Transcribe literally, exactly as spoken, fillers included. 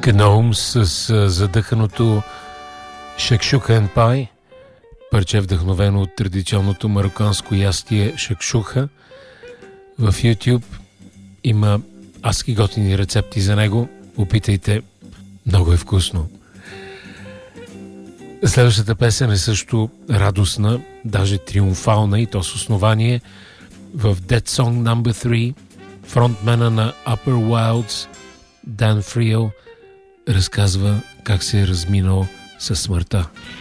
Гноум с задъханото Шакшука and Pie, парче вдъхновено от традиционното мароканско ястие шакшуха. В YouTube има адски готини рецепти за него. Опитайте, много е вкусно. Следващата песен е също радостна, даже триумфална, и то с основание. В Dead Song номер три фронтмена на Upper Wilds Дан Фриел разказва как се е разминал със смъртта.